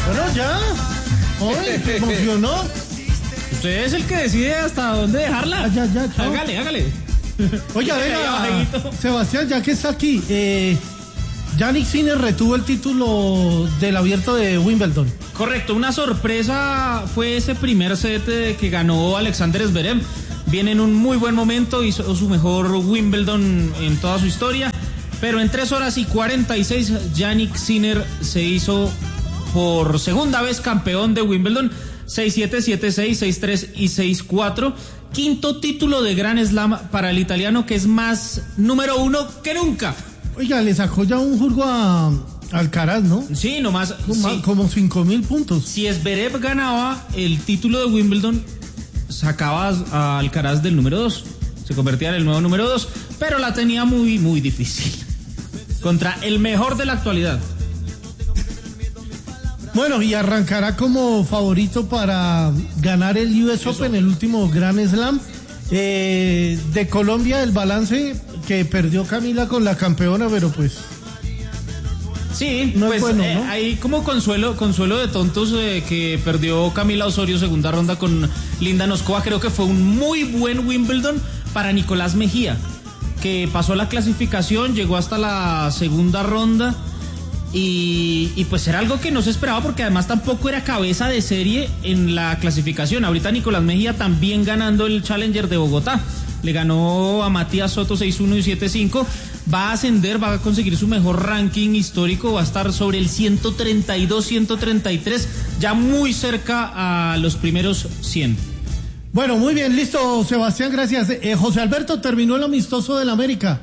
Bueno, ya. Ay, me emocionó. Usted es el que decide hasta dónde dejarla. Ya, chao. Hágale. Oiga, venga, Sebastián, ya que está aquí, Jannik Sinner retuvo el título del Abierto de Wimbledon. Correcto, una sorpresa fue ese primer set que ganó Alexander Zverev. Viene en un muy buen momento, hizo su mejor Wimbledon en toda su historia, pero en 3 horas y 46 Jannik Sinner se hizo por segunda vez campeón de Wimbledon, 6-7, 7-6, 6-3 y 6-4. Quinto título de Grand Slam para el italiano, que es más número 1 que nunca. Oiga, le sacó ya un jurgo a Alcaraz, ¿no? Sí, nomás. Como 5.000 puntos. Si Zverev ganaba el título de Wimbledon, sacaba a Alcaraz del número 2. Se convertía en el nuevo número 2, pero la tenía muy, muy difícil. Contra el mejor de la actualidad. Bueno, y arrancará como favorito para ganar el US Open, el último Grand Slam. De Colombia, el balance que perdió Camila con la campeona, pero pues... Sí, no pues es bueno, ¿no? Hay como consuelo de tontos que perdió Camila Osorio segunda ronda con Linda Noskova. Creo que fue un muy buen Wimbledon para Nicolás Mejía, que pasó la clasificación, llegó hasta la segunda ronda y pues era algo que no se esperaba, porque además tampoco era cabeza de serie en la clasificación. Ahorita Nicolás Mejía también ganando el Challenger de Bogotá. Le ganó a Matías Soto 6-1 y 7-5. Va a ascender, va a conseguir su mejor ranking histórico, va a estar sobre el 132, 133, ya muy cerca a los primeros 100. Bueno, muy bien, listo, Sebastián, gracias. José Alberto, terminó el amistoso del América.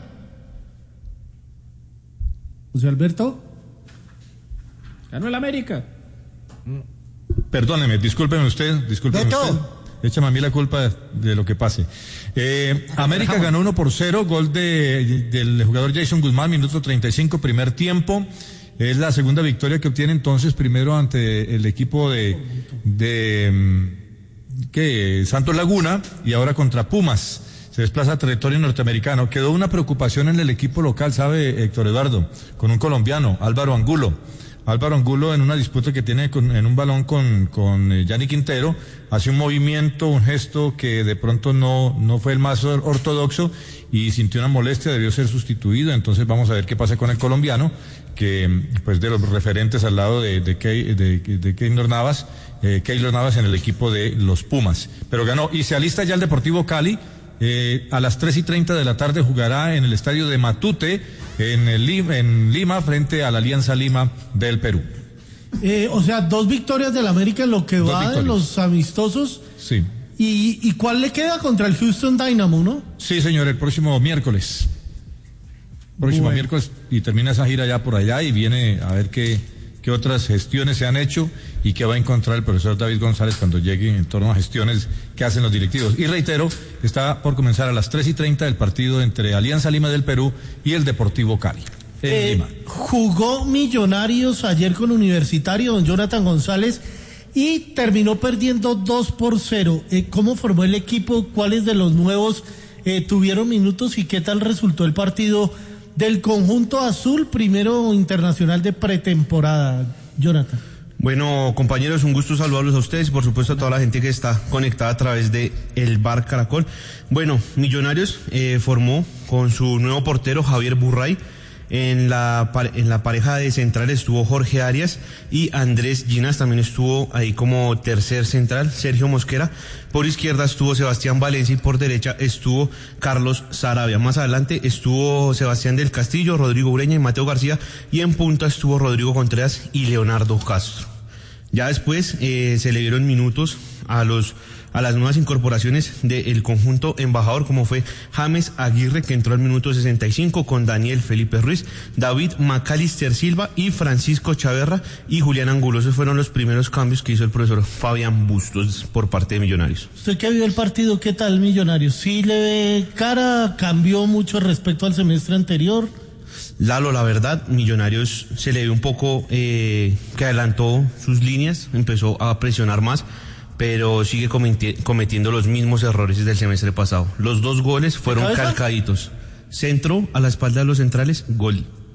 José Alberto. Ganó el América. Perdóneme, discúlpeme usted. Échame a mí la culpa de lo que pase. América ganó 1-0, gol del jugador Jason Guzmán, minuto 35, primer tiempo. Es la segunda victoria que obtiene entonces, primero ante el equipo de Santos Laguna y ahora contra Pumas. Se desplaza a territorio norteamericano. Quedó una preocupación en el equipo local, ¿sabe, Héctor Eduardo? Con un colombiano, Álvaro Angulo. Álvaro Angulo, en una disputa que tiene en un balón con Gianni Quintero, hace un movimiento, un gesto que de pronto no fue el más ortodoxo y sintió una molestia, debió ser sustituido. Entonces vamos a ver qué pasa con el colombiano, que pues de los referentes al lado de Keylor Navas en el equipo de los Pumas. Pero ganó y se alista ya el Deportivo Cali. A las 3:30 de la tarde jugará en el estadio de Matute en Lima frente a la Alianza Lima del Perú. O sea, 2 victorias del América en lo que va de los amistosos. Sí. ¿Y cuál le queda contra el Houston Dynamo, no? Sí, señor, el próximo miércoles. Miércoles, y termina esa gira ya por allá y viene a ver qué otras gestiones se han hecho y qué va a encontrar el profesor David González cuando llegue en torno a gestiones que hacen los directivos. Y reitero, está por comenzar a las 3:30 el partido entre Alianza Lima del Perú y el Deportivo Cali. Lima. Jugó Millonarios ayer con Universitario, don Jonathan González, y terminó perdiendo 2-0. ¿Cómo formó el equipo? ¿Cuáles de los nuevos tuvieron minutos y qué tal resultó el partido del conjunto azul, primero internacional de pretemporada, Jonathan? Bueno, compañeros, un gusto saludarlos a ustedes y por supuesto a toda la gente que está conectada a través de el Bar Caracol. Bueno, Millonarios formó con su nuevo portero Javier Burray. En la pareja de centrales estuvo Jorge Arias y Andrés Ginas, también estuvo ahí como tercer central Sergio Mosquera. Por izquierda estuvo Sebastián Valencia y por derecha estuvo Carlos Sarabia. Más adelante estuvo Sebastián del Castillo, Rodrigo Ureña y Mateo García, y en punta estuvo Rodrigo Contreras y Leonardo Castro. Ya después se le dieron minutos a las nuevas incorporaciones del conjunto embajador, como fue James Aguirre, que entró al minuto 65 con Daniel Felipe Ruiz, David Macalister Silva y Francisco Chaverra y Julián Angulo. Esos fueron los primeros cambios que hizo el profesor Fabián Bustos por parte de Millonarios. Usted que vio el partido, ¿qué tal Millonarios? ¿Sí le ve cara? ¿Cambió mucho respecto al semestre anterior? Lalo, la verdad, Millonarios se le ve un poco que adelantó sus líneas, empezó a presionar más, pero sigue cometiendo los mismos errores del semestre pasado. Los 2 goles fueron calcaditos. Centro a la espalda de los centrales, gol.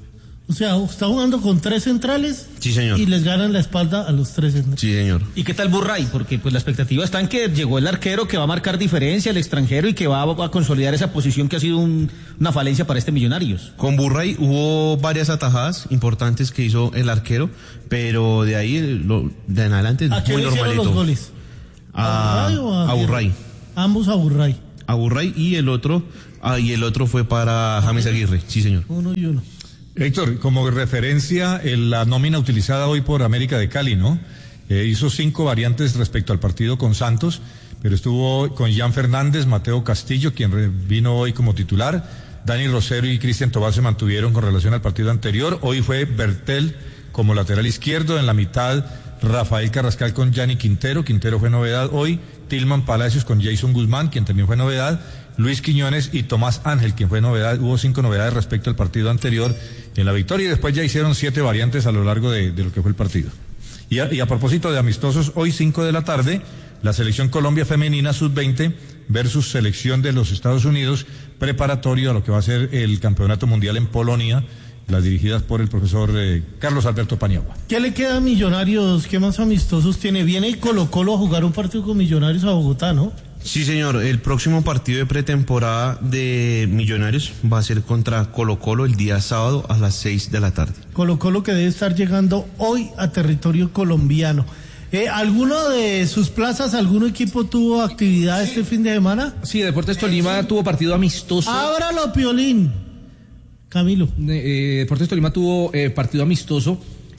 O sea, está jugando con 3 centrales. Sí, señor. Y les ganan la espalda a los 3 centrales. Sí, señor. ¿Y qué tal Burray? Porque pues la expectativa está en que llegó el arquero que va a marcar diferencia, el extranjero, y que va a consolidar esa posición que ha sido una falencia para este Millonarios. Con Burray hubo varias atajadas importantes que hizo el arquero, pero de ahí, de en adelante, es ¿A quién muy le hicieron normalito. los goles? A Burray o a Burray. Ambos a Burray. A Burray y el otro fue para James Aguirre, sí señor. 1 y 1. Héctor, como referencia, la nómina utilizada hoy por América de Cali, ¿no? Hizo 5 variantes respecto al partido con Santos, pero estuvo con Jan Fernández, Mateo Castillo, quien vino hoy como titular, Dani Rosero y Cristian Tobar se mantuvieron con relación al partido anterior. Hoy fue Bertel como lateral izquierdo, en la mitad Rafael Carrascal con Gianni Quintero fue novedad hoy, Tilman Palacios con Jason Guzmán, quien también fue novedad, Luis Quiñones y Tomás Ángel, quien fue novedad. Hubo 5 novedades respecto al partido anterior en la victoria, y después ya hicieron 7 variantes a lo largo de lo que fue el partido. Y a propósito de amistosos, hoy 5 de la tarde, la selección Colombia femenina sub-20 versus selección de los Estados Unidos, preparatorio a lo que va a ser el campeonato mundial en Polonia, las dirigidas por el profesor Carlos Alberto Paniagua. ¿Qué le queda a Millonarios? ¿Qué más amistosos tiene? Viene Colo-Colo a jugar un partido con Millonarios a Bogotá, ¿no? Sí señor, el próximo partido de pretemporada de Millonarios va a ser contra Colo-Colo el día sábado a las 6 de la tarde. Colo-Colo que debe estar llegando hoy a territorio colombiano. ¿Alguno de sus plazas, algún equipo tuvo actividad este fin de semana? Sí, Deportes Tolima tuvo partido amistoso. Ábralo, Piolín. Camilo. Deportes Tolima tuvo partido amistoso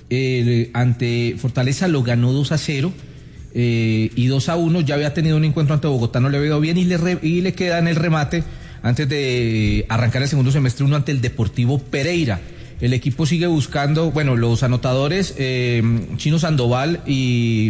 ante Fortaleza, lo ganó 2-0 y 2-1. Ya había tenido un encuentro ante Bogotá, no le había ido bien, y le queda en el remate antes de arrancar el segundo semestre uno ante el Deportivo Pereira. El equipo sigue buscando, los anotadores, Chino Sandoval y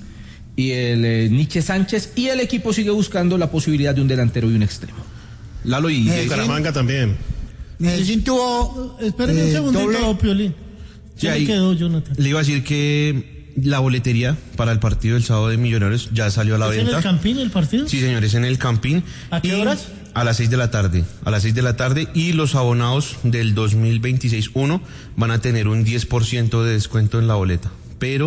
el Nietzsche Sánchez, y el equipo sigue buscando la posibilidad de un delantero y un extremo. Lalo y Bucaramanga también. Medellín tuvo espéreme un segundito, Piolín. Sí, ¿Qué le quedó, Jonathan? Le iba a decir que la boletería para el partido del sábado de Millonarios ya salió a la venta. ¿Es en el Campín el partido? Sí, señores, en el Campín. ¿A qué horas? A las 6 de la tarde. A las 6 de la tarde, y los abonados del 2026-1 van a tener un 10% de descuento en la boleta. Pero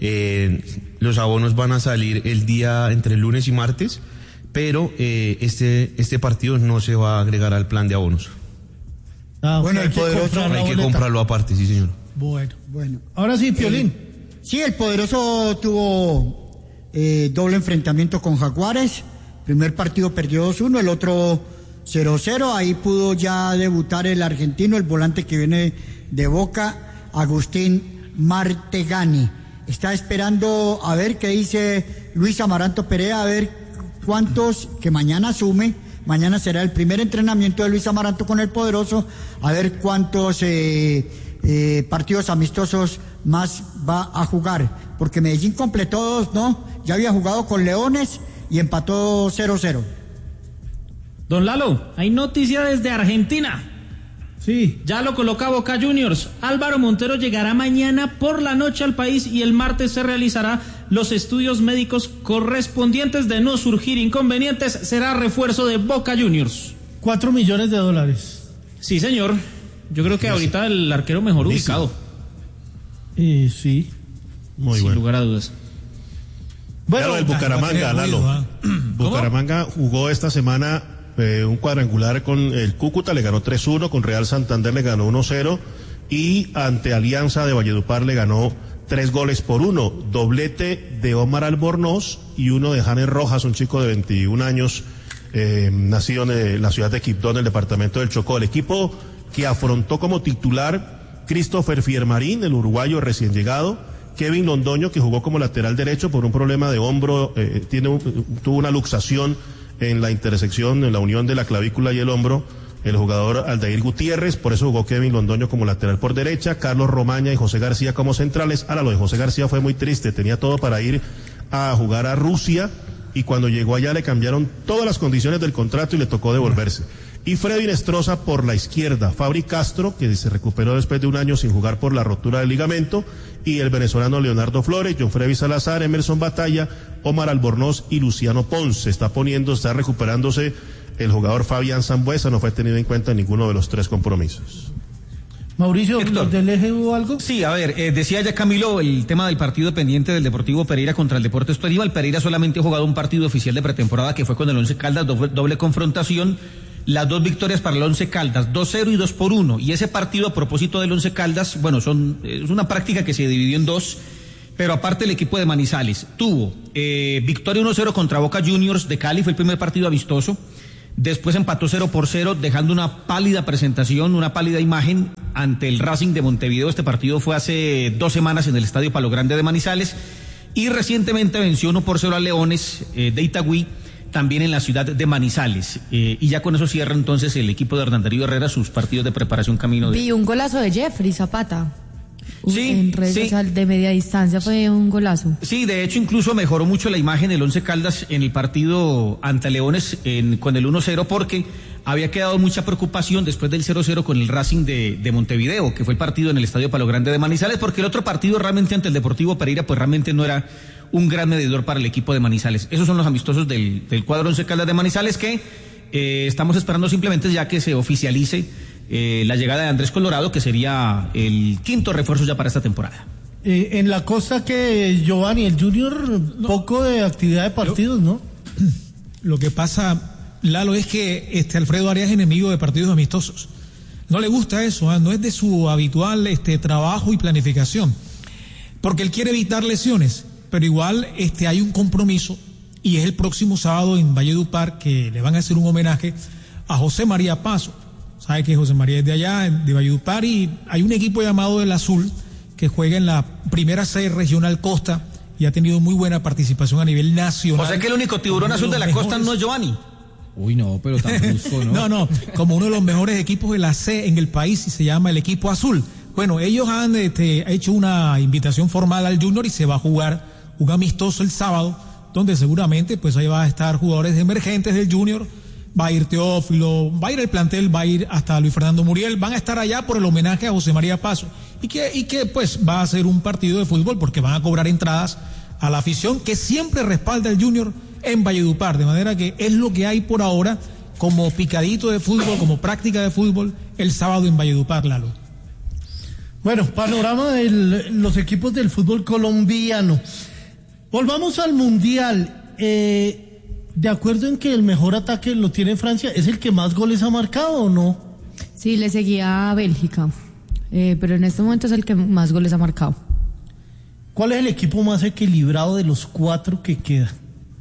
los abonos van a salir el día entre lunes y martes, pero este partido no se va a agregar al plan de abonos. Bueno, el poderoso hay que comprarlo aparte, sí señor. Bueno. Ahora sí, Piolín. Sí, el poderoso tuvo doble enfrentamiento con Jaguares. Primer partido perdió 2-1, el otro 0-0. Ahí pudo ya debutar el argentino, el volante que viene de Boca, Agustín Martegani. Está esperando a ver qué dice Luis Amaranto Perea, a ver cuántos, que mañana asume. Mañana será el primer entrenamiento de Luis Amaranto con el poderoso, a ver cuántos partidos amistosos más va a jugar, porque Medellín completó 2, ¿no? Ya había jugado con Leones y empató 0-0. Don Lalo, hay noticia desde Argentina. Sí. Ya lo coloca Boca Juniors. Álvaro Montero llegará mañana por la noche al país y el martes se realizará los estudios médicos correspondientes. De no surgir inconvenientes, será refuerzo de Boca Juniors. $4 millones. Sí, señor. Yo creo que ahorita el arquero mejor ubicado. Sí. Muy Sin bueno. lugar a dudas. Bueno, el Bucaramanga, Lalo. Bucaramanga jugó esta semana un cuadrangular con el Cúcuta, le ganó 3-1, con Real Santander le ganó 1-0 y ante Alianza de Valledupar le ganó 3-1, doblete de Omar Albornoz y uno de James Rojas, un chico de 21 años, nacido en la ciudad de Quibdó, en el departamento del Chocó. El equipo que afrontó como titular Christopher Fiermarín, el uruguayo recién llegado, Kevin Londoño, que jugó como lateral derecho por un problema de hombro, tuvo una luxación en la intersección, en la unión de la clavícula y el hombro, el jugador Aldair Gutiérrez, por eso jugó Kevin Londoño como lateral por derecha, Carlos Romaña y José García como centrales. Ahora, lo de José García fue muy triste, tenía todo para ir a jugar a Rusia, y cuando llegó allá le cambiaron todas las condiciones del contrato y le tocó devolverse. Y Freddy Nestroza por la izquierda, Fabri Castro, que se recuperó después de un año sin jugar por la rotura del ligamento, y el venezolano Leonardo Flores, John Freddy Salazar, Emerson Batalla, Omar Albornoz y Luciano Ponce. Está recuperándose el jugador Fabián Sambuesa, no fue tenido en cuenta en ninguno de los 3 compromisos. Mauricio, ¿del eje hubo algo? Sí, a ver, decía ya Camilo el tema del partido pendiente del Deportivo Pereira contra el Deportes Tolima. El Pereira solamente ha jugado un partido oficial de pretemporada que fue con el Once Caldas, doble confrontación. Las 2 victorias para el Once Caldas, 2-0 y 2-1. Y ese partido, a propósito del Once Caldas, bueno, es una práctica que se dividió en 2, pero aparte el equipo de Manizales tuvo victoria 1-0 contra Boca Juniors de Cali, fue el primer partido amistoso. Después empató 0-0, dejando una pálida presentación, una pálida imagen ante el Racing de Montevideo. Este partido fue hace 2 semanas en el Estadio Palo Grande de Manizales. Y recientemente venció 1-0 a Leones de Itagüí, también en la ciudad de Manizales. Y ya con eso cierra entonces el equipo de Hernán Darío Herrera sus partidos de preparación camino de... Vi un golazo de Jeffrey Zapata. Sí, en redes sociales de media distancia fue un golazo. Sí, de hecho incluso mejoró mucho la imagen del Once Caldas en el partido ante Leones con el 1-0 porque había quedado mucha preocupación después del 0-0 con el Racing de Montevideo, que fue el partido en el Estadio Palo Grande de Manizales, porque el otro partido realmente ante el Deportivo Pereira pues realmente no era un gran medidor para el equipo de Manizales. Esos son los amistosos del cuadro Once Caldas de Manizales que estamos esperando simplemente ya que se oficialice la llegada de Andrés Colorado, que sería el 5º refuerzo ya para esta temporada. En la costa que Giovanni, el Junior, poco de actividad de partidos, ¿no? Lo que pasa, Lalo, es que Alfredo Arias es enemigo de partidos amistosos. No le gusta eso, no es de su habitual trabajo y planificación, porque él quiere evitar lesiones, pero igual hay un compromiso y es el próximo sábado en Valledupar que le van a hacer un homenaje a José María Paso. Sabe que José María es de allá, de Valledupar, y hay un equipo llamado El Azul que juega en la primera C regional Costa y ha tenido muy buena participación a nivel nacional. O sea que el único tiburón azul de la costa no es Giovanni. Uy, no, pero tan brusco, ¿no? No, como uno de los mejores equipos de la C en el país y se llama el equipo azul. Bueno, ellos han hecho una invitación formal al Junior y se va a jugar un amistoso el sábado, donde seguramente pues ahí va a estar jugadores emergentes del Junior. Va a ir Teófilo, va a ir el plantel, va a ir hasta Luis Fernando Muriel, van a estar allá por el homenaje a José María Paso y que pues va a ser un partido de fútbol porque van a cobrar entradas a la afición que siempre respalda el Junior en Valledupar, de manera que es lo que hay por ahora como picadito de fútbol, como práctica de fútbol el sábado en Valledupar, Lalo. Bueno, panorama de los equipos del fútbol colombiano. Volvamos al Mundial. De acuerdo en que el mejor ataque lo tiene Francia, ¿es el que más goles ha marcado o no? Sí, le seguía a Bélgica, pero en este momento es el que más goles ha marcado. ¿Cuál es el equipo más equilibrado de los 4 que quedan?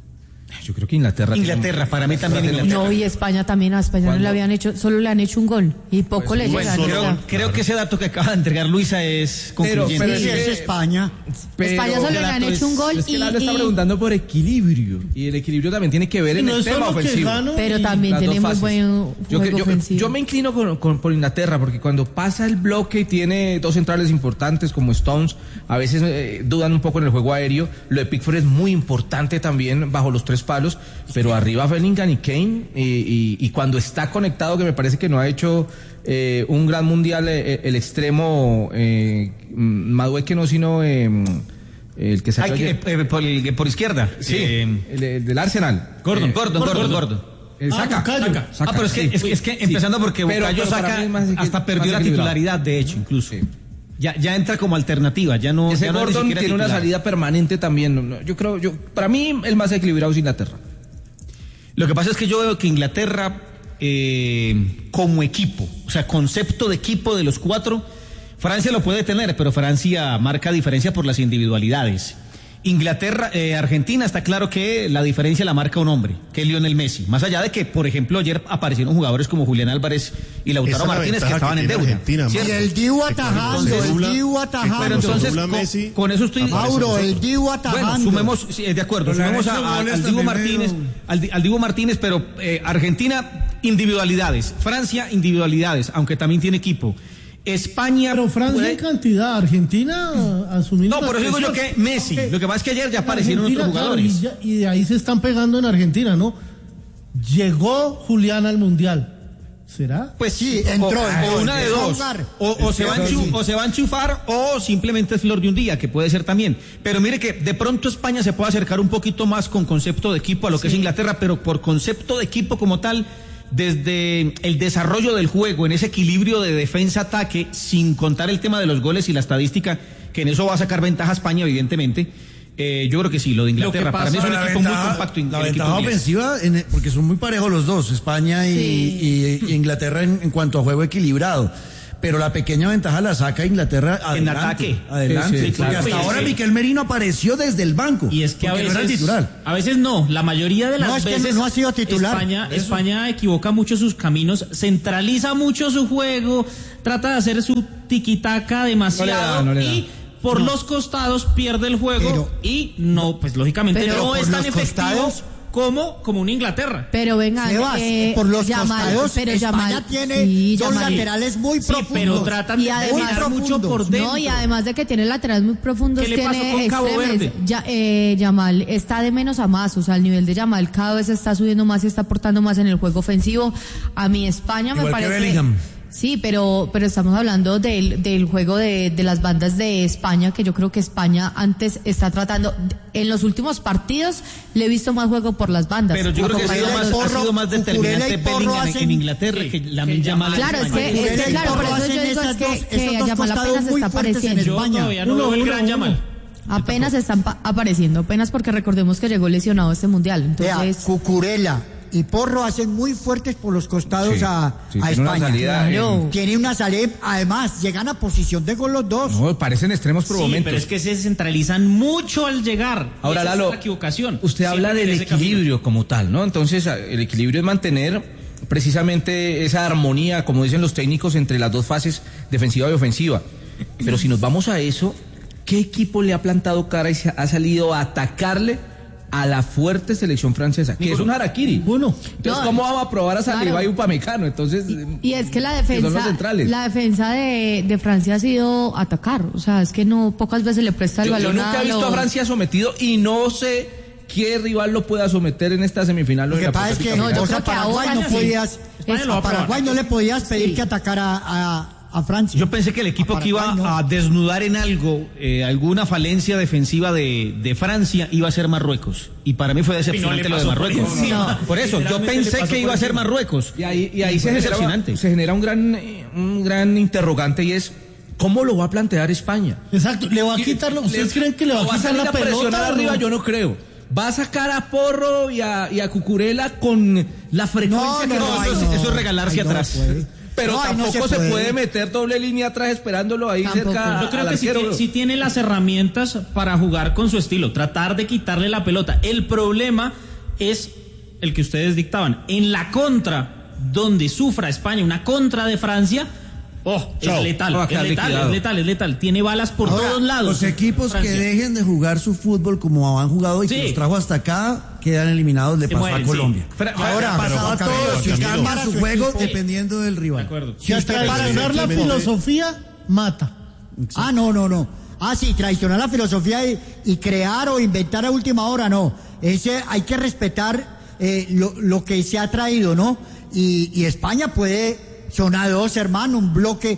Yo creo que Inglaterra, para mí también Inglaterra. No, y España también, a España no le habían hecho, solo le han hecho un gol y poco pues, le llegan. Creo que ese dato que acaba de entregar Luisa es concluyente. Pero sí, es España. España solo le han hecho un gol. Es que Lalo está preguntando por equilibrio, y el equilibrio también tiene que ver en el tema ofensivo. Pero también tiene muy buen juego ofensivo. Yo me inclino por Inglaterra, porque cuando pasa el bloque y tiene 2 centrales importantes como Stones, a veces dudan un poco en el juego aéreo. Lo de Pickford es muy importante también bajo los 3 palos, pero arriba Bellingham y Kane, y cuando está conectado, que me parece que no ha hecho un gran mundial el extremo Madueke, no, sino el que salió por izquierda, sí, el del Arsenal, Gordon. Saca. Pero es que empezando porque Bukayo Saka hasta perdió la titularidad, de hecho, incluso. Sí. Ya entra como alternativa, ya no. Ese ya no Gordon tiene titular. Una salida permanente también. Para mí el más equilibrado es Inglaterra. Lo que pasa es que yo veo que Inglaterra como equipo, o sea, concepto de equipo de los 4, Francia lo puede tener, pero Francia marca diferencia por las individualidades. Argentina está claro que la diferencia la marca un hombre, que es Lionel Messi. Más allá de que, por ejemplo, ayer aparecieron jugadores como Julián Álvarez y Lautaro Martínez que estaban en deuda. Y el Dibu atajando, Pero entonces, con eso estoy... Mauro, el Dibu atajando. Bueno, sumemos, de acuerdo, sumemos al Dibu Martínez, al Dibu Martínez, pero Argentina, individualidades. Francia, individualidades, aunque también tiene equipo. España. Pero Francia en cantidad, Argentina asumiendo. No, por eso digo yo que Messi. Lo que pasa es que ayer ya aparecieron otros jugadores. Claro, y de ahí se están pegando en Argentina, ¿no? Llegó Julián al Mundial. ¿Será? Pues sí, entró. O una de dos. O se va a enchufar o simplemente es flor de un día, que puede ser también. Pero mire que de pronto España se puede acercar un poquito más con concepto de equipo a lo que es Inglaterra, pero por concepto de equipo como tal, desde el desarrollo del juego, en ese equilibrio de defensa-ataque, sin contar el tema de los goles y la estadística, que en eso va a sacar ventaja a España, evidentemente. Yo creo que sí, lo de Inglaterra. Para mí es un equipo muy compacto. La ventaja ofensiva, porque son muy parejos los dos, España y Inglaterra en cuanto a juego equilibrado. Pero la pequeña ventaja la saca Inglaterra adelante. En ataque. Adelante. Sí, porque hasta ahora Miquel Merino apareció desde el banco. Y es que a veces, no era titular. A veces no, la mayoría de las veces no ha sido titular. España equivoca mucho sus caminos, centraliza mucho su juego, trata de hacer su tiquitaca demasiado no le da. Y por los costados pierde el juego y no, pues lógicamente no es tan efectivo como una Inglaterra. Pero venga, por los costados, pero España tiene dos laterales muy profundos. Pero tratan de dominar mucho por dentro. No, y además de que tiene laterales muy profundos, ¿Qué le pasó con Cabo Verde? Yamal está de menos a más, o sea, el nivel de Yamal cada vez está subiendo más y está aportando más en el juego ofensivo. A mí España me parece... Que Bellingham. Sí, pero estamos hablando del juego de las bandas de España, que yo creo que España antes está tratando, en los últimos partidos le he visto más juego por las bandas. Pero yo creo que ha sido más determinante Bellingham en Inglaterra que Lamine Yamal. Claro, es que claro, por eso yo digo que Yamal apenas está apareciendo. Yo todavía no veo el gran Yamal. Apenas están apareciendo, apenas porque recordemos que llegó lesionado este mundial. Entonces, Cucurella y Porro hacen muy fuertes por los costados a España. Tiene una salida, además llegan a posición de gol los dos. No, parecen extremos por momentos. Pero es que se centralizan mucho al llegar. Ahora, Lalo, es la equivocación. Usted habla del equilibrio como tal, ¿no? Entonces, el equilibrio es mantener precisamente esa armonía, como dicen los técnicos, entre las dos fases, defensiva y ofensiva. Pero si nos vamos a eso, ¿qué equipo le ha plantado cara y ha salido a atacarle a la fuerte selección francesa, que es un harakiri? Bueno, entonces, ¿cómo vamos a probar a Saliba y Upamecano? Entonces, y es que la defensa de Francia ha sido atacar, o sea, es que no pocas veces le presta el balón. Yo nunca he visto a Francia sometido y no sé qué rival lo pueda someter en esta semifinal. Lo que pasa es que a Paraguay no le podías pedir que atacara a Francia. Yo pensé que el equipo que iba a desnudar en algo, alguna falencia defensiva de Francia, iba a ser Marruecos. Y para mí fue decepcionante lo de Marruecos. Por eso, yo pensé que iba a ser Marruecos. Y ahí se genera un gran interrogante, y es: ¿cómo lo va a plantear España? Exacto, le va a quitar, ¿ustedes creen que le va a quitar la pelota? Arriba, yo no creo. Va a sacar a Porro y a Cucurella con la frecuencia eso es regalarse atrás. Pero tampoco se puede meter doble línea atrás esperándolo ahí cerca. Yo creo que sí tiene las herramientas para jugar con su estilo, tratar de quitarle la pelota. El problema es el que ustedes dictaban. En la contra, donde sufra España, una contra de Francia, es letal. Tiene balas por todos lados. Los equipos Francia, que dejen de jugar su fútbol como han jugado y que los trajo hasta acá, quedan eliminados. Le pasó a Colombia. Ahora pasaba todo, si usted para su juego dependiendo del rival. Si traicionar la filosofía, mata. No. Sí, traicionar la filosofía y crear o inventar a última hora, no. Hay que respetar lo que se ha traído, ¿no? Y España puede... Son a dos, hermano, un bloque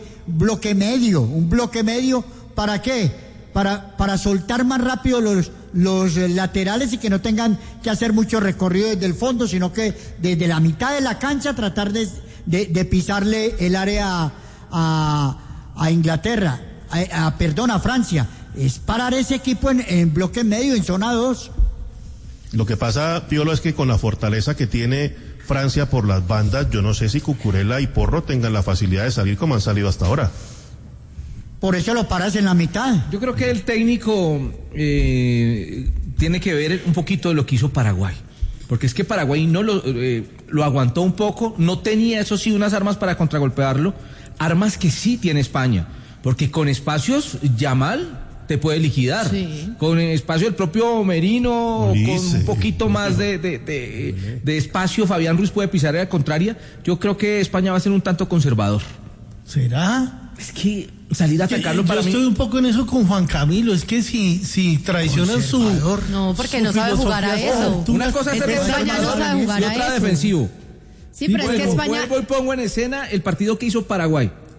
medio, ¿para qué? Para soltar más rápido los laterales y que no tengan que hacer mucho recorrido desde el fondo, sino que desde la mitad de la cancha tratar de pisarle el área a Inglaterra, a Francia. Es parar ese equipo en bloque medio, en zona 2. Lo que pasa, Piolo, es que con la fortaleza que tiene Francia por las bandas, yo no sé si Cucurella y Porro tengan la facilidad de salir como han salido hasta ahora. Por eso lo paras en la mitad. Yo creo que el técnico tiene que ver un poquito de lo que hizo Paraguay, porque es que Paraguay no lo aguantó un poco, no tenía, eso sí, unas armas para contragolpearlo, armas que sí tiene España, porque con espacios Yamal te puede liquidar, con espacio el propio Merino, con un poquito más de espacio Fabián Ruiz puede pisar a la contraria. Yo creo que España va a ser un tanto conservador. ¿Será? Es que salir a atacarlo para mí... Yo estoy un poco en eso con Juan Camilo, es que si traicionan su... No, porque no sabe jugar a eso. Una cosa es ser conservador y otra defensivo. Sí, pero es que España... Vuelvo y pongo en escena el partido que hizo Paraguay.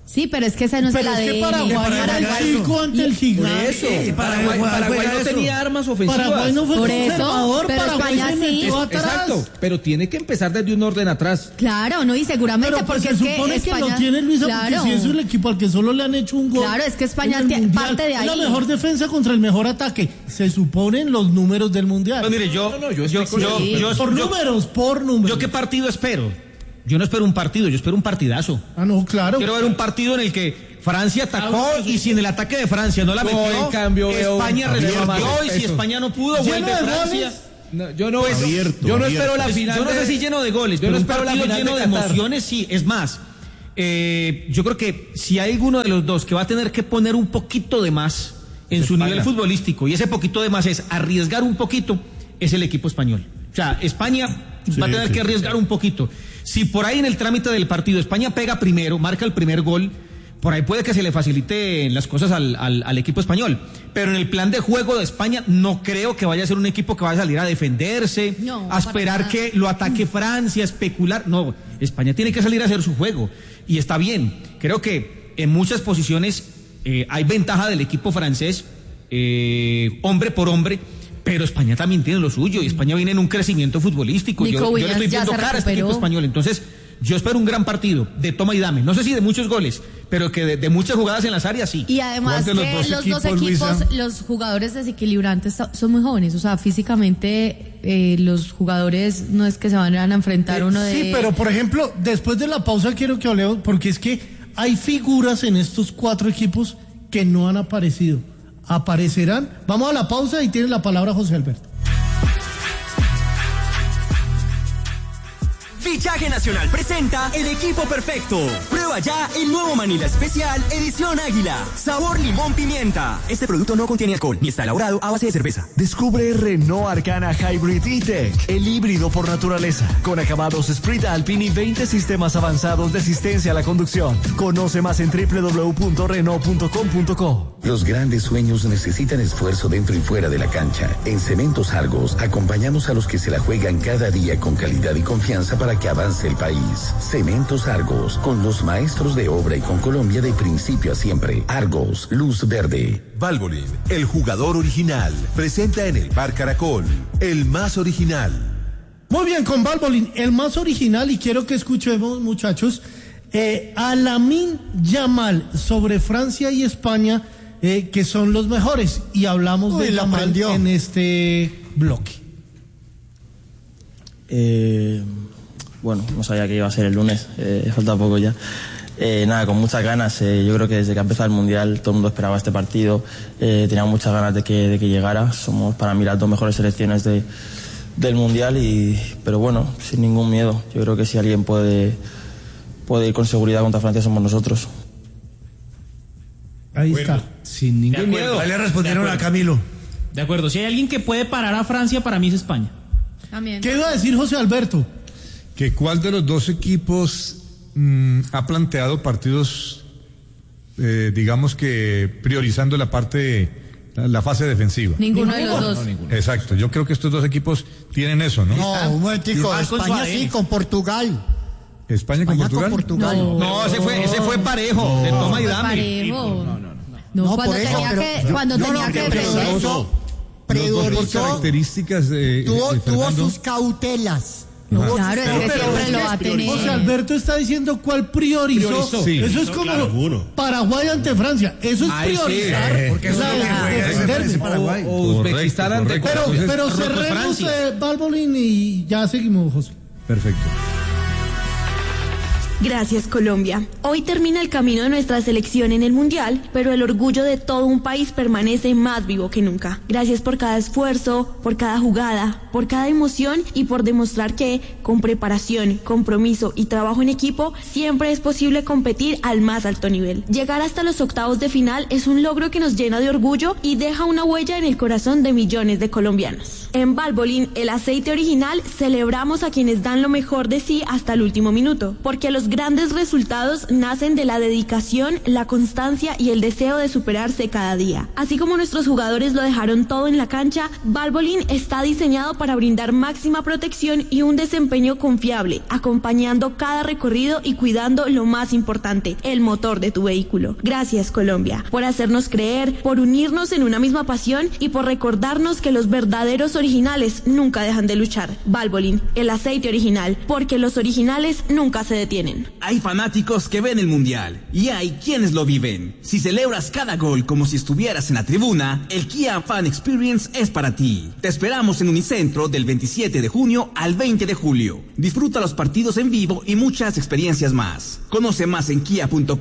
Sí, pero es que esa no es la de Paraguay era el chico ante el gigante. Paraguay no tenía armas ofensivas. Paraguay no fue conservador, pero Paraguay España se metió sí. atrás. Exacto, pero tiene que empezar desde un orden atrás. Claro, no, y seguramente Pero porque se supone es que España, lo tiene Luisa, claro. porque si es el equipo al que solo le han hecho un gol. Claro, es que España en el Mundial, parte de ahí. es la mejor defensa contra el mejor ataque. Se suponen los números del Mundial. Pues mire, por números. ¿Yo qué partido espero? Yo no espero un partido, yo espero un partidazo. Ah, no, claro. Quiero ver un partido en el que Francia atacó y si en el ataque de Francia no la metió, en cambio, España resolvió y si eso. España no pudo, Lleno vuelve de Francia. goles. No, yo no espero la final. Yo no sé si lleno de goles, pero un partido lleno de emociones, sí. Es más, yo creo que si hay alguno de los dos que va a tener que poner un poquito de más en su nivel futbolístico, y ese poquito de más es arriesgar un poquito, es el equipo español. O sea, España va a tener que arriesgar un poquito. Si por ahí en el trámite del partido España pega primero, marca el primer gol, por ahí puede que se le faciliten las cosas al equipo español. Pero en el plan de juego de España no creo que vaya a ser un equipo que vaya a salir a defenderse, a esperar que lo ataque Francia, a especular. No, España tiene que salir a hacer su juego. Y está bien. Creo que en muchas posiciones hay ventaja del equipo francés, hombre por hombre. Pero España también tiene lo suyo y España viene en un crecimiento futbolístico. Yo le estoy viendo cara a este equipo español. Entonces, yo espero un gran partido de toma y dame. No sé si de muchos goles, pero que de muchas jugadas en las áreas sí. Y además que los dos equipos, los jugadores desequilibrantes son muy jóvenes. O sea, físicamente los jugadores no es que se van a enfrentar uno de... Sí, pero por ejemplo, después de la pausa quiero que hablemos, porque es que hay figuras en estos 4 equipos que no han aparecido. Aparecerán. Vamos a la pausa y tiene la palabra José Alberto. Fichaje Nacional presenta el equipo perfecto. Prueba ya el nuevo Manila Especial Edición Águila. Sabor limón pimienta. Este producto no contiene alcohol ni está elaborado a base de cerveza. Descubre Renault Arcana Hybrid E-Tech, el híbrido por naturaleza, con acabados Sprint Alpine y 20 sistemas avanzados de asistencia a la conducción. Conoce más en www.renault.com.co. Los grandes sueños necesitan esfuerzo dentro y fuera de la cancha. En Cementos Argos acompañamos a los que se la juegan cada día con calidad y confianza para que avance el país. Cementos Argos, con los maestros de obra y con Colombia de principio a siempre. Argos, luz verde. Valvoline, el jugador original, presenta en el Bar Caracol, el más original. Muy bien, con Valvoline, el más original, y quiero que escuchemos, muchachos, a Lamine Yamal sobre Francia y España, que son los mejores, y hablamos de Yamal en este bloque. Bueno, no sabía que iba a ser el lunes, falta poco ya. Nada, con muchas ganas. Yo creo que desde que ha empezado el Mundial todo el mundo esperaba este partido. Teníamos muchas ganas de que llegara. Somos para mí las 2 mejores selecciones del Mundial, pero bueno, sin ningún miedo. Yo creo que si alguien puede ir con seguridad contra Francia somos nosotros. Ahí está. Sin ningún miedo. Ahí le respondieron a Camilo. De acuerdo, si hay alguien que puede parar a Francia, para mí es España. También. ¿Qué iba a decir José Alberto? Que cuál de los dos equipos ha planteado partidos, digamos que priorizando la fase defensiva. Ninguno de los dos. No, ninguno. Exacto, yo creo que estos dos equipos tienen eso, ¿no? No, un momentico, España sí, con Portugal. ¿España con Portugal? No, ese fue parejo, de toma y dame. Parejo. No, cuando tenía que priorizó, características tuvo sus cautelas. Claro, es que siempre lo va a tener. José Alberto está diciendo cuál priorizó. Sí. Eso es como Paraguay ante Francia. Eso es priorizar. Porque eso es lo que juega ese Paraguay. O Uzbekistán ante Pero cerremos Valvoline y ya seguimos, José. Perfecto. Gracias, Colombia. Hoy termina el camino de nuestra selección en el Mundial, pero el orgullo de todo un país permanece más vivo que nunca. Gracias por cada esfuerzo, por cada jugada, por cada emoción y por demostrar que, con preparación, compromiso y trabajo en equipo, siempre es posible competir al más alto nivel. Llegar hasta los octavos de final es un logro que nos llena de orgullo y deja una huella en el corazón de millones de colombianos. En Valvoline, el aceite original, celebramos a quienes dan lo mejor de sí hasta el último minuto, porque los los grandes resultados nacen de la dedicación, la constancia y el deseo de superarse cada día. Así como nuestros jugadores lo dejaron todo en la cancha, Valvoline está diseñado para brindar máxima protección y un desempeño confiable, acompañando cada recorrido y cuidando lo más importante, el motor de tu vehículo. Gracias, Colombia, por hacernos creer, por unirnos en una misma pasión y por recordarnos que los verdaderos originales nunca dejan de luchar. Valvoline, el aceite original, porque los originales nunca se detienen. Hay fanáticos que ven el Mundial y hay quienes lo viven. Si celebras cada gol como si estuvieras en la tribuna, el Kia Fan Experience es para ti. Te esperamos en Unicentro del 27 de junio al 20 de julio. Disfruta los partidos en vivo y muchas experiencias más. Conoce más en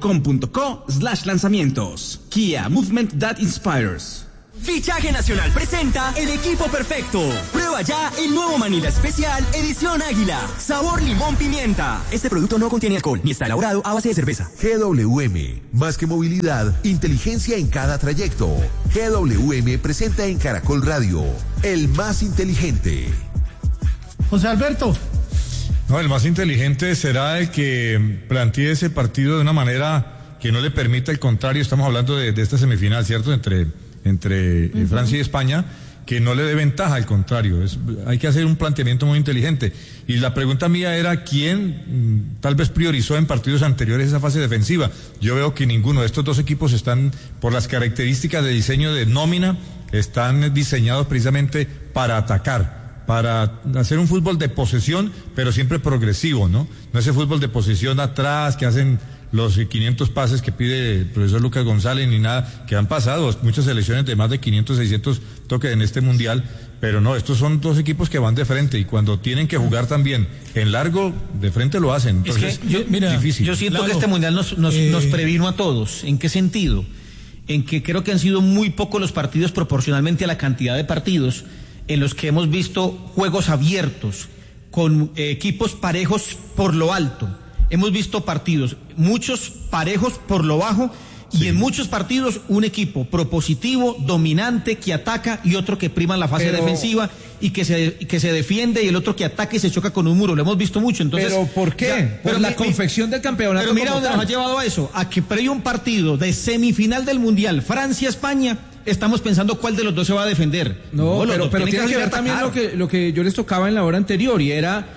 kia.com.co/lanzamientos. Kia, movement that inspires. Fichaje Nacional presenta el equipo perfecto. Prueba ya el nuevo Manila Especial Edición Águila. Sabor limón pimienta. Este producto no contiene alcohol ni está elaborado a base de cerveza. GWM, más que movilidad, inteligencia en cada trayecto. GWM presenta en Caracol Radio, el más inteligente. José Alberto. No, el más inteligente será el que plantee ese partido de una manera que no le permita el contrario. Estamos hablando de esta semifinal, ¿cierto? Entre Francia y España, que no le dé ventaja, al contrario. Hay que hacer un planteamiento muy inteligente. Y la pregunta mía era, ¿quién tal vez priorizó en partidos anteriores esa fase defensiva? Yo veo que ninguno de estos dos equipos están, por las características de diseño de nómina, están diseñados precisamente para atacar, para hacer un fútbol de posesión, pero siempre progresivo, ¿no? No ese fútbol de posesión atrás que hacen los 500 pases que pide el profesor Lucas González ni nada, que han pasado muchas selecciones de más de 500, 600 toques en este mundial, pero no, estos son dos equipos que van de frente y cuando tienen que jugar también en largo, de frente lo hacen. Entonces, es difícil. Yo siento que este mundial nos previno a todos. ¿En qué sentido? En que creo que han sido muy pocos los partidos proporcionalmente a la cantidad de partidos en los que hemos visto juegos abiertos, con equipos parejos por lo alto. Hemos visto partidos, muchos parejos por lo bajo, y en muchos partidos un equipo propositivo, dominante, que ataca, y otro que prima la fase defensiva y que se defiende, y el otro que ataca y se choca con un muro. Lo hemos visto mucho. Entonces, ¿pero por qué? Por la confección del campeonato. Pero mira dónde nos ha llevado a eso, a que previo un partido de semifinal del Mundial, Francia-España, estamos pensando cuál de los dos se va a defender. No, pero tiene que ver también lo que yo les tocaba en la hora anterior, y era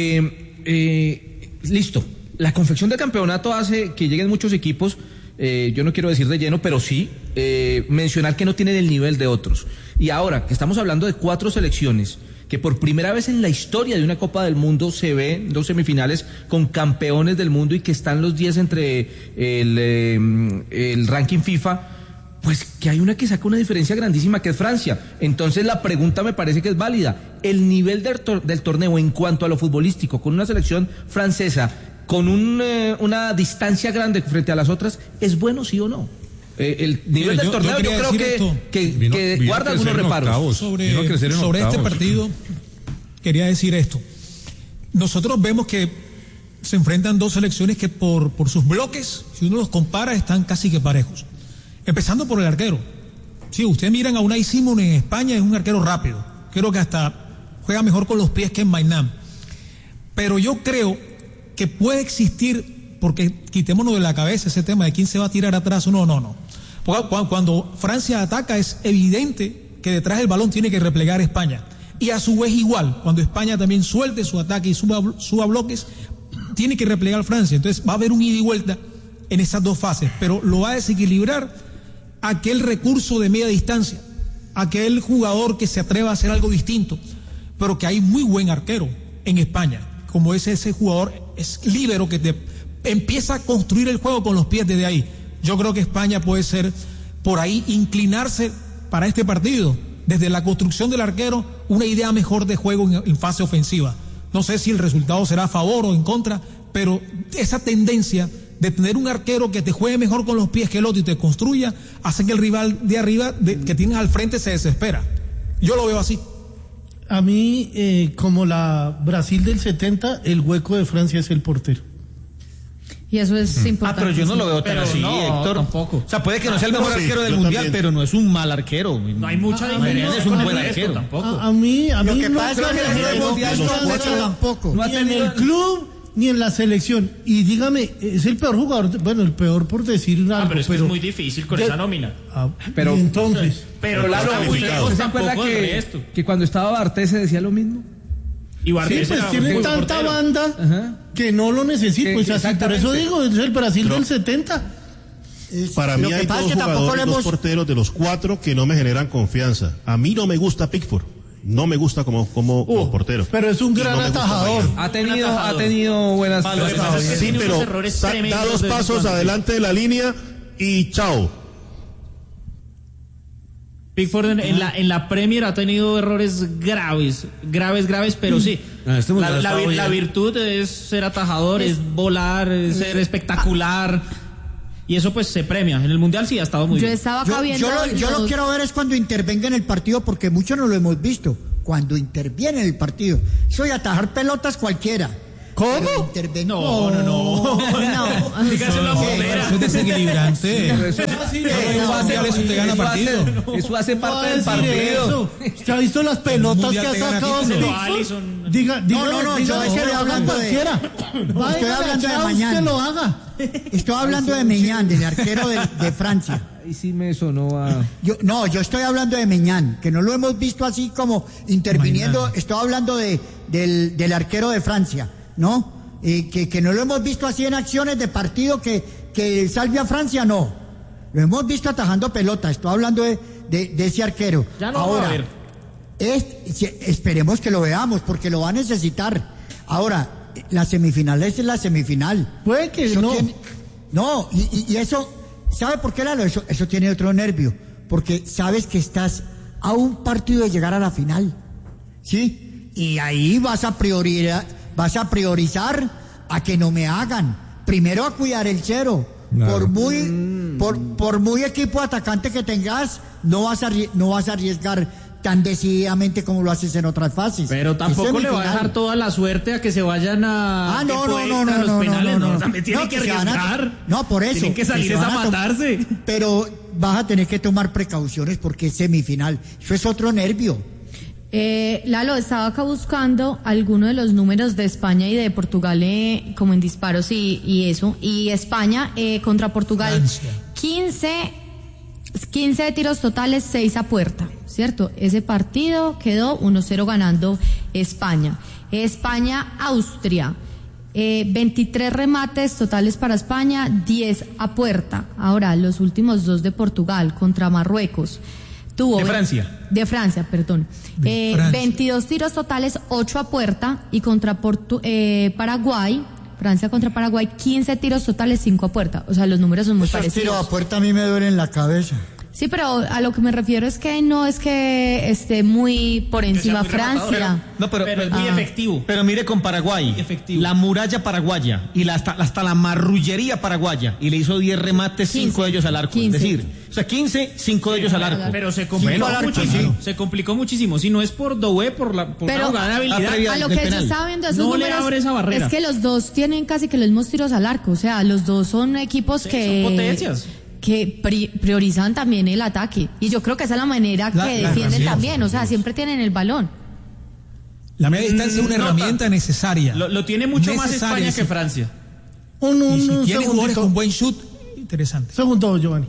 que, listo, la confección del campeonato hace que lleguen muchos equipos, yo no quiero decir de lleno, pero sí mencionar que no tienen el nivel de otros. Y ahora que estamos hablando de 4 selecciones, que por primera vez en la historia de una Copa del Mundo se ve 2 semifinales con campeones del mundo y que están los 10 entre el ranking FIFA, pues que hay una que saca una diferencia grandísima, que es Francia. Entonces la pregunta me parece que es válida. El nivel del torneo en cuanto a lo futbolístico, con una selección francesa con una distancia grande frente a las otras, ¿es bueno, sí o no? El nivel del torneo yo creo que guarda algunos reparos. Sobre este partido, quería decir esto. Nosotros vemos que se enfrentan 2 selecciones que por sus bloques, si uno los compara, están casi que parejos. Empezando por el arquero. Si ustedes miran a Unai Simón en España, es un arquero rápido. Creo que hasta juega mejor con los pies que en Maynard. Pero yo creo que puede existir, porque quitémonos de la cabeza ese tema de quién se va a tirar atrás o no. Cuando Francia ataca, es evidente que detrás del balón tiene que replegar España. Y a su vez igual, cuando España también suelte su ataque y suba bloques, tiene que replegar Francia. Entonces va a haber un ida y vuelta en esas 2 fases, pero lo va a desequilibrar aquel recurso de media distancia, aquel jugador que se atreva a hacer algo distinto, pero que hay muy buen arquero en España, como ese jugador es líbero que te empieza a construir el juego con los pies desde ahí. Yo creo que España puede ser por ahí, inclinarse para este partido, desde la construcción del arquero, una idea mejor de juego en fase ofensiva. No sé si el resultado será a favor o en contra, pero esa tendencia de tener un arquero que te juegue mejor con los pies que el otro y te construya, hace que el rival de arriba que tienes al frente se desespera. Yo lo veo así. A mí, como la Brasil del 70, el hueco de Francia es el portero. Y eso es importante. Pero yo no lo veo tan así, Héctor. Tampoco. O sea, puede que no sea el mejor arquero del mundial, pero no es un mal arquero. No hay mucha diferencia. Es un buen arquero. Tampoco. A mí lo que pasa es que el mundial no tampoco. Y en el club ni en la selección. Y dígame, es el peor jugador, bueno, el peor por decir algo. Pero es que es muy difícil con esa nómina. Pero entonces. Pero claro, ¿usted se acuerda que cuando estaba Bartés se decía lo mismo? Y Bartés sí, pues tiene tanta banda que no lo necesita. Pues así, por eso digo, es el Brasil del 70. Para mí hay dos porteros de los 4 que no me generan confianza. A mí no me gusta Pickford. No me gusta como portero. Pero es un gran atajador. Ha tenido buenas cosas. Sí, pero da 2 pasos adelante de la línea y chao. Pickford en la Premier ha tenido errores graves, pero sí. La virtud es ser atajador, es volar, es ser espectacular. Y eso pues se premia. En el Mundial sí ha estado muy bien. Yo lo quiero ver es cuando intervenga en el partido, porque muchos no lo hemos visto. Cuando interviene en el partido. Soy atajar pelotas cualquiera. ¿Cómo? No. Dígase la bombera. Eso es desequilibrante. Eso hace parte del partido. ¿Usted ha visto las pelotas que ha sacado? No, yo estoy hablando de Mañán. Estoy hablando de Mañán, del arquero de Francia. Y sí me sonó a... Yo estoy hablando de Mañán, que no lo hemos visto así como interviniendo. Mañana. Estoy hablando del arquero de Francia, ¿no? Que no lo hemos visto así en acciones de partido que salve a Francia, no. Lo hemos visto atajando pelota. Estoy hablando de ese arquero. Ya no ahora, va a ver. Esperemos que lo veamos, porque lo va a necesitar. Ahora, la semifinal es la semifinal. Puede que eso no. Y eso, ¿sabe por qué, Lalo? Eso tiene otro nervio. Porque sabes que estás a un partido de llegar a la final. ¿Sí? Y ahí vas a priorizar a que no me hagan. Primero a cuidar el cero. Claro. Por muy equipo atacante que tengas, no vas a arriesgar tan decididamente como lo haces en otras fases. Pero tampoco le va a dejar toda la suerte a que se vayan a los penales. No, también tienen que arriesgar. No, por eso. Tienen que salir a matarse. Pero vas a tener que tomar precauciones porque es semifinal. Eso es otro nervio. Lalo, estaba acá buscando algunos de los números de España y de Portugal como en disparos y eso. Y España contra Portugal, Francia. 15 de tiros totales, 6 a puerta, ¿cierto? Ese partido quedó 1-0 ganando España. Austria, 23 remates totales para España, 10 a puerta. Ahora, los últimos 2 de Portugal contra Marruecos. De Francia, 22 tiros totales, 8 a puerta, y contra Paraguay, Francia contra Paraguay, 15 tiros totales, 5 a puerta. O sea, los números son muy parecidos. Esos tiros a puerta a mí me duelen la cabeza. Sí, pero a lo que me refiero es que no es que esté muy por encima Francia. Pero es muy efectivo. Pero mire con Paraguay, la muralla paraguaya y hasta la marrullería paraguaya, y le hizo 10 remates, 5 de ellos al arco. 15. Es decir, o sea, 15, 5 de ellos al arco. Pero se complicó muchísimo. Se complicó muchísimo. Si no es por Doué, por la jugada de habilidad. A lo que yo estaba viendo esos números, le abre esa barrera. Es que los dos tienen casi que los mismos tiros al arco. O sea, los dos son equipos que... Son potencias. Que priorizan también el ataque. Y yo creo que esa es la manera que defienden también. O sea, siempre tienen el balón. La media distancia es una herramienta necesaria. Lo tiene mucho más España que Francia. Y si tiene jugadores con buen shoot, interesante. Segundo, Giovanni.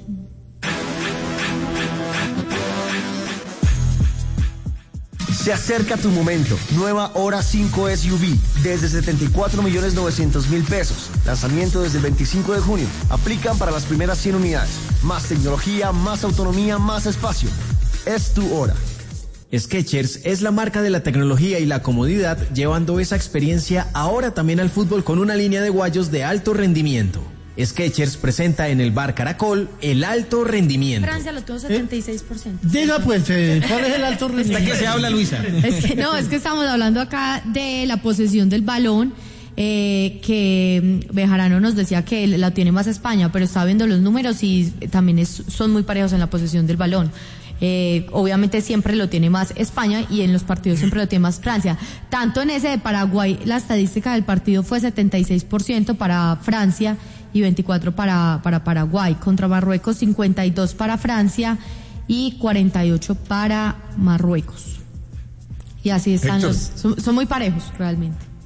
Se acerca tu momento. Nueva Hora 5 SUV desde 74.900.000 pesos. Lanzamiento desde el 25 de junio. Aplican para las primeras 100 unidades. Más tecnología, más autonomía, más espacio. Es tu hora. Skechers es la marca de la tecnología y la comodidad, llevando esa experiencia ahora también al fútbol con una línea de guayos de alto rendimiento. Skechers presenta en el Bar Caracol el alto rendimiento. Francia lo tuvo 76%. Diga pues, ¿cuál es el alto rendimiento? ¿Hasta qué se habla, Luisa? Es que estamos hablando acá de la posesión del balón, que Bejarano nos decía que la tiene más España, pero está viendo los números y también son muy parejos en la posesión del balón. Obviamente siempre lo tiene más España y en los partidos siempre lo tiene más Francia. Tanto en ese de Paraguay, la estadística del partido fue 76% para Francia y 24 para Paraguay. Contra Marruecos, 52 para Francia y 48 para Marruecos. Y así están son muy parejos realmente.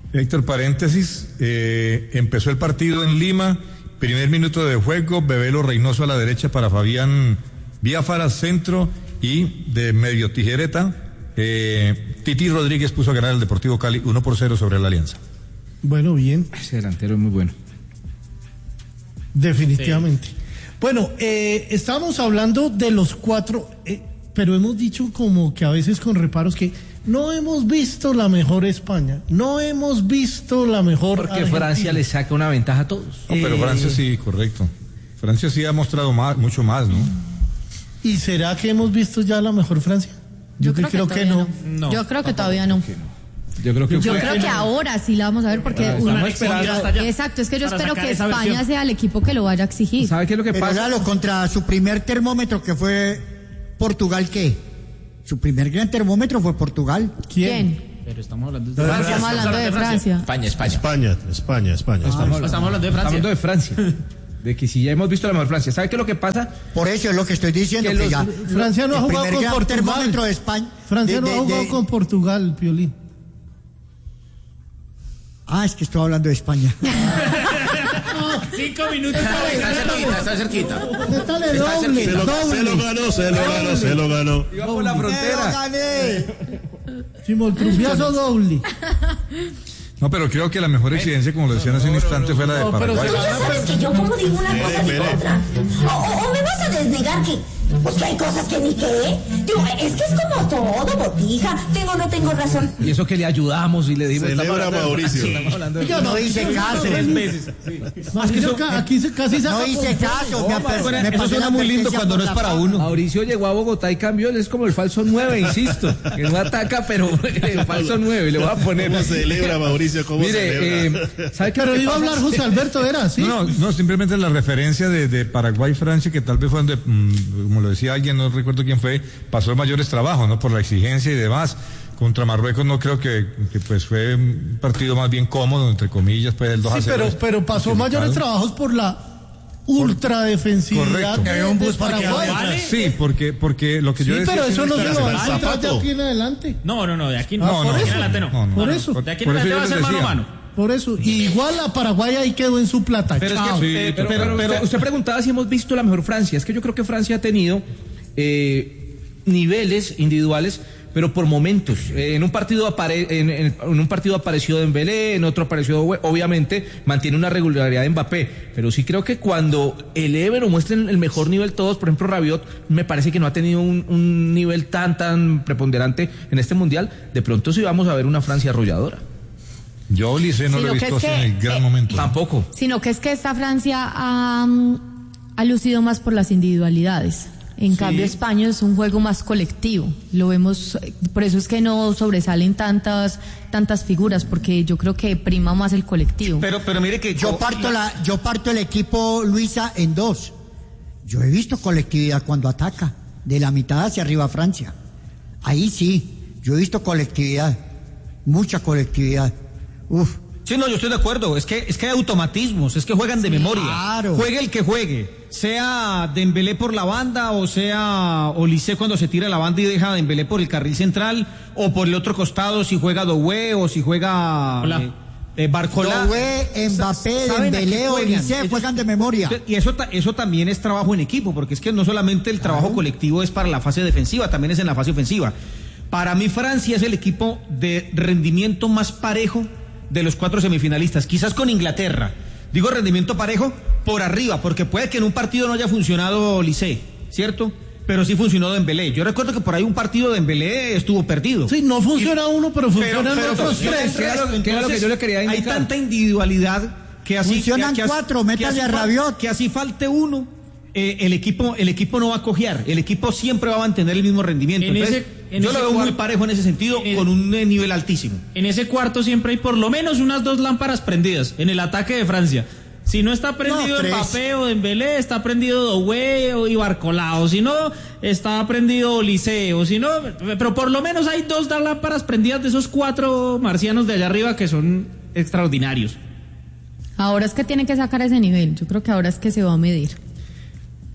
Héctor, paréntesis, empezó el partido en Lima, primer minuto de juego, Bebelo Reynoso a la derecha para Fabián Biafara, centro, y de medio tijereta, Titi Rodríguez puso a ganar el Deportivo Cali 1-0 sobre la Alianza. Bueno, bien. Ese delantero es muy bueno. Definitivamente. Sí. Bueno, estábamos hablando de los 4, pero hemos dicho como que a veces con reparos que no hemos visto la mejor España, no hemos visto la mejor Porque Argentina. Francia le saca una ventaja a todos. No, pero Francia sí, correcto. Francia sí ha mostrado mucho más, ¿no? ¿Y será que hemos visto ya la mejor Francia? Yo creo que no. Yo creo que todavía no. Yo creo que ahora sí la vamos a ver porque exacto, es que yo espero que España sea el equipo que lo vaya a exigir. ¿Sabe qué es lo que pasa? Pero contra su primer termómetro que fue Portugal, ¿qué? Su primer gran termómetro fue Portugal. ¿Quién? Pero estamos hablando de Francia. Estamos hablando de Francia. España. Estamos hablando de Francia. Estamos hablando de Francia. De que si ya hemos visto la mejor Francia. ¿Sabe qué es lo que pasa? Por eso es lo que estoy diciendo. Que ya Francia no ha jugado con Portugal. Termómetro de España. Francia no ha jugado con Portugal, Piolín. Es que estoy hablando de España. 5 minutos. Está cerquita. Se lo ganó. Iba por la frontera. Simultrufiazo doble. No, pero creo que la mejor exigencia, como lo decían hace un instante, fue la de Paraguay. Pero ya sabes que yo como digo una cosa ni otra. O me vas a desnegar que hay cosas que ni qué. Digo, es que es como todo, botija. No tengo razón. Y eso que le ayudamos y le dimos. Celebra Mauricio. Yo no hice caso. 3 meses. Aquí casi no hice caso. Eso suena muy lindo cuando no es para uno. Mauricio llegó a Bogotá y cambió. Es como el falso 9, insisto. Que no ataca, pero el falso 9. Le voy a poner. ¿Cómo celebra Mauricio? Mire, ¿sabe qué? Pero iba a hablar José Alberto, ¿era? ¿Sí? No, simplemente la referencia de Paraguay-Francia, que tal vez fue donde, como lo decía alguien, no recuerdo quién fue, pasó mayores trabajos, ¿no? Por la exigencia y demás. Contra Marruecos no creo que pues fue un partido más bien cómodo, entre comillas, pues el 2-0. Sí, pero pasó mayores trabajos por la ultradefensividad de Paraguay. Sí, porque lo que yo decía... Sí, pero eso no se lo va a encontrar de aquí en adelante. No, de aquí no. De aquí en adelante no. Por eso. De aquí en adelante va a ser mano a mano. Por eso, y igual a Paraguay ahí quedó en su plata. Pero usted preguntaba si hemos visto la mejor Francia. Es que yo creo que Francia ha tenido niveles individuales, pero por momentos. En un partido apareció Dembélé, en otro apareció, obviamente, mantiene una regularidad de Mbappé. Pero sí creo que cuando eleven o muestren el mejor nivel todos, por ejemplo, Rabiot, me parece que no ha tenido un nivel tan preponderante en este Mundial. De pronto sí vamos a ver una Francia arrolladora. Yo, Ulises, no lo he visto en el gran momento. Tampoco. Sino que es que esta Francia ha lucido más por las individualidades. En cambio, España es un juego más colectivo. Lo vemos, por eso es que no sobresalen tantas figuras, porque yo creo que prima más el colectivo. Pero mire que yo parto el equipo, Luisa, en 2. Yo he visto colectividad cuando ataca, de la mitad hacia arriba Francia. Ahí sí, yo he visto colectividad, mucha colectividad. Sí, no, yo estoy de acuerdo. Es que hay automatismos, es que juegan de memoria. Claro. Juegue el que juegue, sea Dembélé por la banda o sea Olise cuando se tira la banda y deja a Dembélé por el carril central, o por el otro costado si juega Doué o si juega Barcola. Doué, Mbappé, Dembélé, Olise juegan de memoria. Y eso también es trabajo en equipo, porque es que no solamente el trabajo colectivo es para la fase defensiva, también es en la fase ofensiva. Para mí Francia es el equipo de rendimiento más parejo de los 4 semifinalistas, quizás con Inglaterra. Digo rendimiento parejo por arriba, porque puede que en un partido no haya funcionado Olise, ¿cierto? Pero sí funcionó Dembélé. Yo recuerdo que por ahí un partido de Dembélé estuvo perdido. Sí, no funciona uno, pero funcionan los otros 3. Que era lo que yo le quería indicar. Hay tanta individualidad que así... Funcionan 4, métale a Rabiot. Que así falte uno, el equipo no va a cojear. El equipo siempre va a mantener el mismo rendimiento. Yo lo veo muy parejo en ese sentido, con un nivel altísimo. En ese cuarto siempre hay por lo menos unas 2 lámparas prendidas en el ataque de Francia. Si no está prendido Mbappé o Dembélé, está prendido Doué o Barcola, o si no, está prendido Olise, o si no, pero por lo menos hay 2 lámparas prendidas de esos 4 marcianos de allá arriba que son extraordinarios. Ahora es que tienen que sacar ese nivel. Yo creo que ahora es que se va a medir.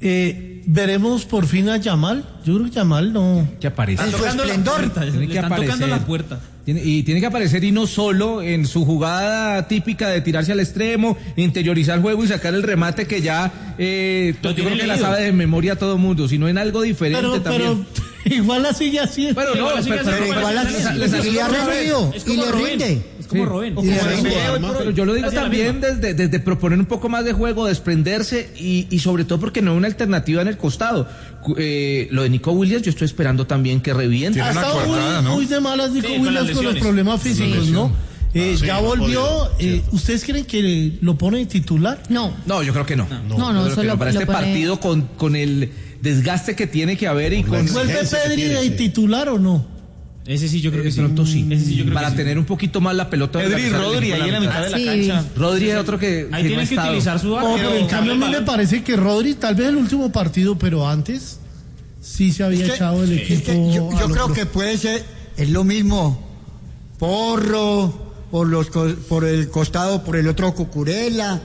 ¿Veremos por fin a Yamal? Yo creo que Yamal no... Que aparece. En su esplendor. Tiene que aparecer. Tocando la puerta. Tiene que aparecer, y no solo en su jugada típica de tirarse al extremo, interiorizar el juego y sacar el remate que ya yo creo que la sabe de memoria todo el mundo, sino en algo diferente también. Pero igual la sigue haciendo. Bueno, no, pero igual la sigue. Y le ha rendido. Y le rinde. Es como Robén. Pero yo lo digo también desde proponer un poco más de juego, desprenderse y sobre todo porque no hay una alternativa en el costado. Lo de Nico Williams, yo estoy esperando también que reviente. Ha estado muy de malas Nico Williams con los problemas físicos, ¿no? Ya volvió. ¿Ustedes creen que lo pone de titular? No, yo creo que no. No, solo para este partido con el desgaste que tiene que haber y con... ¿Vuelve Pedri de titular o no? Ese sí yo creo que sí. Pronto sí. Ese sí yo creo para que tener un poquito más la pelota. Pedri y Rodri ahí en la mitad de la cancha. Rodri es otro que ahí tienen que utilizar su arco. Pero en cambio a mí me parece que Rodri, tal vez el último partido, pero antes sí se había echado el equipo. Yo creo que puede ser, es lo mismo, Porro, por el costado, por el otro Cucurella,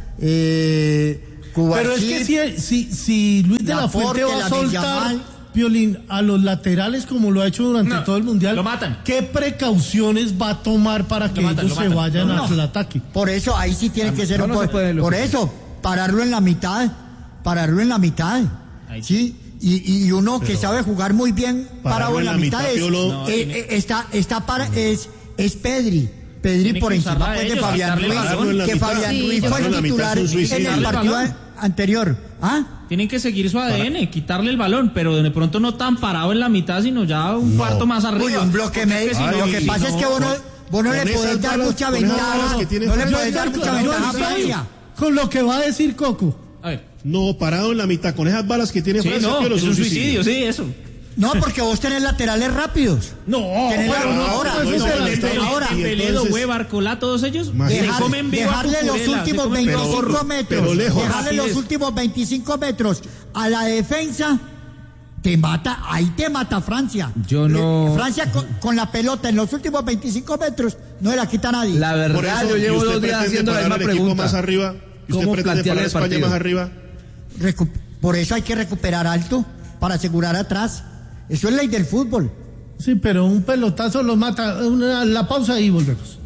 pero es que si Luis de la Fuente va a soltar, Piolín, a los laterales como lo ha hecho durante todo el Mundial, lo matan. ¿Qué precauciones va a tomar para que ellos se vayan al ataque? Por eso, ahí sí tiene que ser un poco. Por eso, pararlo en la mitad. ¿Sí? Y uno que sabe jugar muy bien parado en la mitad es Pedri. Pedri por encima de Fabián Ruiz, que Fabián Ruiz fue el titular en el partido anterior. Tienen que seguir su ADN, quitarle el balón, pero de pronto no tan parado en la mitad, sino ya un cuarto más arriba. Uy, un bloque medio. Lo que pasa es que vos no le podés dar mucha ventaja. No le podés dar mucha ventaja a Francia. Con lo que va a decir Coco. A ver. No, parado en la mitad, con esas balas que tiene Francia. Es un suicidio, sí, eso. No, porque vos tenés laterales rápidos. Ahora, Peledo, Hueva, Arcolá, todos ellos dejarle los últimos 25 metros. Dejarle los últimos 25 metros a la defensa. Te mata, ahí te mata Francia. Francia con la pelota en los últimos 25 metros no se la quita nadie. La verdad, yo llevo 2 días haciendo la misma pregunta. Más arriba, ¿cómo plantear a España más arriba? Por eso hay que recuperar alto para asegurar atrás. Eso es ley del fútbol. Sí, pero un pelotazo lo mata. La pausa y volvemos.